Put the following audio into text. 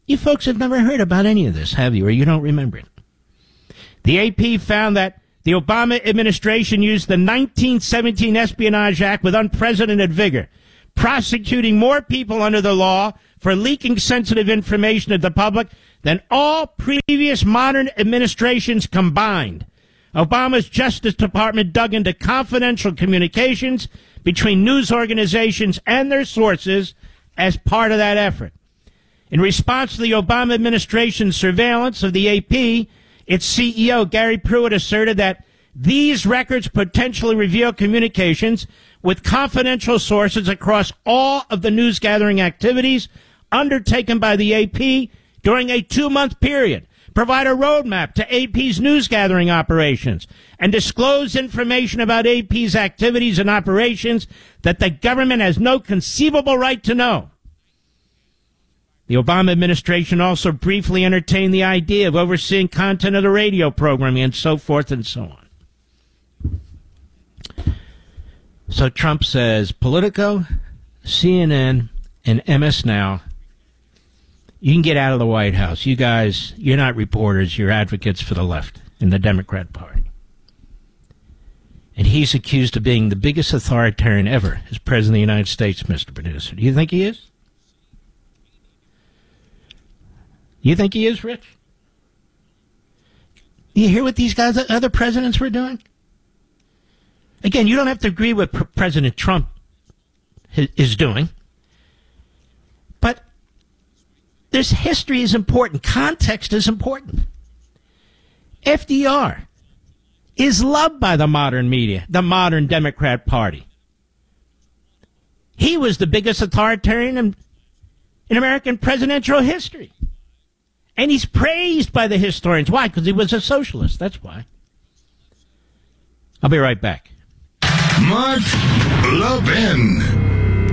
You folks have never heard about any of this, have you? Or you don't remember it? The AP found that the Obama administration used the 1917 Espionage Act with unprecedented vigor, prosecuting more people under the law for leaking sensitive information to the public than all previous modern administrations combined. Obama's Justice Department dug into confidential communications between news organizations and their sources as part of that effort. In response to the Obama administration's surveillance of the AP, its CEO, Gary Pruitt, asserted that these records potentially reveal communications with confidential sources across all of the news-gathering activities undertaken by the AP during a 2-month period, provide a roadmap to AP's news-gathering operations, and disclose information about AP's activities and operations that the government has no conceivable right to know. The Obama administration also briefly entertained the idea of overseeing content of the radio programming and so forth and so on. So Trump says, Politico, CNN, and MS Now, you can get out of the White House. You guys, you're not reporters, you're advocates for the left in the Democrat Party. And he's accused of being the biggest authoritarian ever as President of the United States, Mr. Producer. Do you think he is? You think he is, Rich? You hear what these guys, other presidents were doing? Again, you don't have to agree with President Trump is doing. But this history is important. Context is important. FDR is loved by the modern media, the modern Democrat Party. He was the biggest authoritarian in American presidential history. And he's praised by the historians. Why? Because he was a socialist. That's why. I'll be right back. Mark Levin.